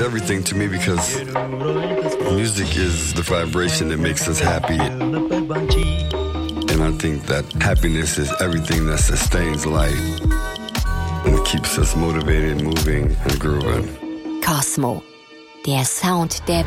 everything to me because music is the vibration that makes us happy. And I think that happiness is everything that sustains life and keeps us motivated, moving and grooving. Cosmo, der Sound der